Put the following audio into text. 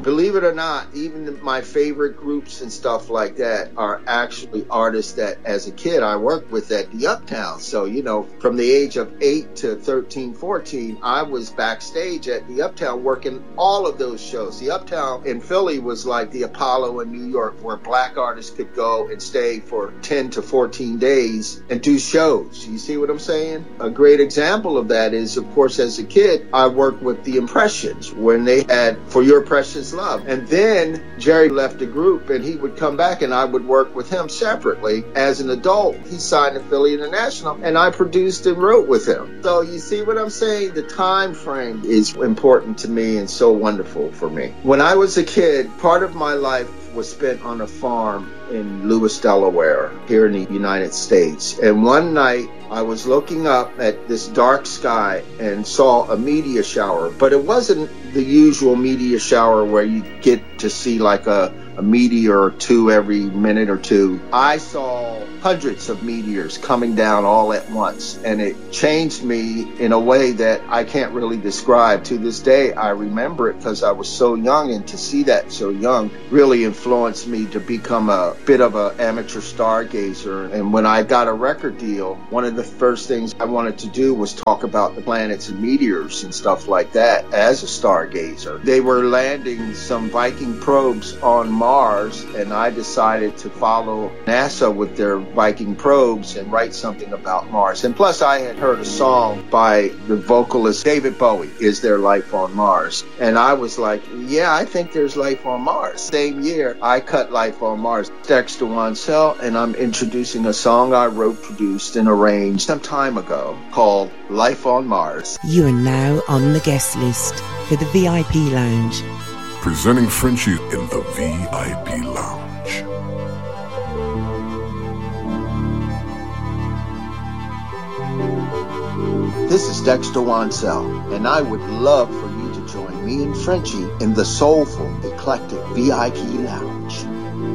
believe it or not, even my favorite groups and stuff like that are actually artists that as a kid I worked with at the Uptown. So, you know, from the age of 8 to 13, 14, I was backstage at the Uptown working all of those shows. The Uptown in Philly was like the Apollo in New York, where black artists could go and stay for 10 to 14 days and do shows. You see what I'm saying? A great example of that is, of course, as a kid, I worked with the Impressions when they had For Your Precious Love. And then Jerry left the group and he would come back and I would work with him separately. As an adult, he signed to Philly International and I produced and wrote with him. So you see what I'm saying? The time frame is important to me and so wonderful for me. When I was a kid, part of my life was spent on a farm in Lewis, Delaware, here in the United States. And one night I was looking up at this dark sky and saw a meteor shower, but it wasn't the usual meteor shower where you get to see like a meteor or two every minute or two. I saw hundreds of meteors coming down all at once, and it changed me in a way that I can't really describe. To this day, I remember it because I was so young, and to see that so young really influenced me to become a bit of an amateur stargazer. And when I got a record deal, one of the first things I wanted to do was talk about the planets and meteors and stuff like that as a stargazer. They were landing some Viking probes on Mars, and I decided to follow NASA with their Viking probes and write something about Mars. And plus, I had heard a song by the vocalist David Bowie, Is There Life on Mars? And I was like, yeah, I think there's life on Mars. Same year, I cut Life on Mars. Dexter Wansel, and I'm introducing a song I wrote, produced, and arranged some time ago called Life on Mars. You are now on the guest list for the VIP Lounge. Presenting Frenchie in the VIP Lounge. This is Dexter Wansel, and I would love for you to join me and Frenchie in the soulful, eclectic VIP Lounge.